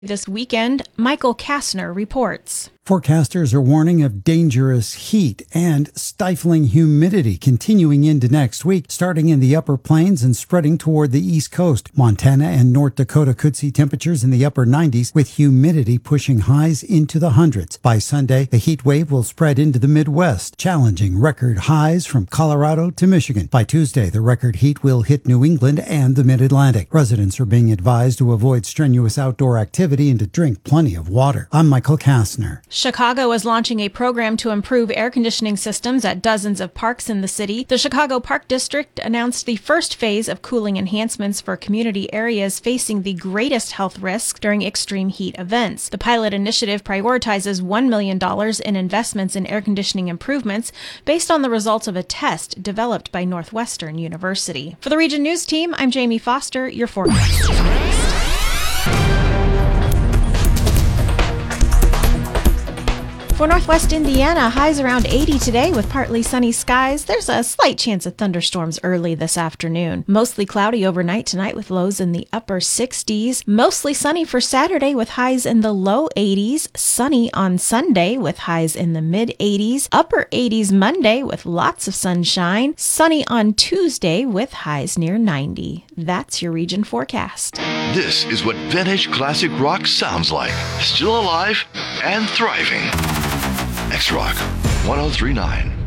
This weekend, Michael Kastner reports. Forecasters are warning of dangerous heat and stifling humidity continuing into next week, starting in the upper plains and spreading toward the east coast. Montana and North Dakota could see temperatures in the upper 90s with humidity pushing highs into the hundreds. By Sunday, the heat wave will spread into the Midwest, challenging record highs from Colorado to Michigan. By Tuesday, the record heat will hit New England and the Mid-Atlantic. Residents are being advised to avoid strenuous outdoor activity and to drink plenty of water. I'm Michael Kastner. Chicago is launching a program to improve air conditioning systems at dozens of parks in the city. The Chicago Park District announced the first phase of cooling enhancements for community areas facing the greatest health risks during extreme heat events. The pilot initiative prioritizes $1 million in investments in air conditioning improvements based on the results of a test developed by Northwestern University. For the Region News Team, I'm Jamie Foster, your forecast. For Northwest Indiana, highs around 80 today with partly sunny skies. There's a slight chance of thunderstorms early this afternoon. Mostly cloudy overnight tonight with lows in the upper 60s. Mostly sunny for Saturday with highs in the low 80s. Sunny on Sunday with highs in the mid 80s. Upper 80s Monday with lots of sunshine. Sunny on Tuesday with highs near 90. That's your region forecast. This is what vintage classic rock sounds like. Still alive and thriving. X-Rock 1039.